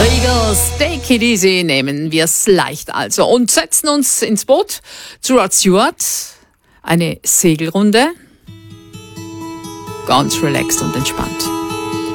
Eagles, take it easy, nehmen wir es leicht also und setzen uns ins Boot zu Rod Stewart. Eine Segelrunde, ganz relaxed und entspannt.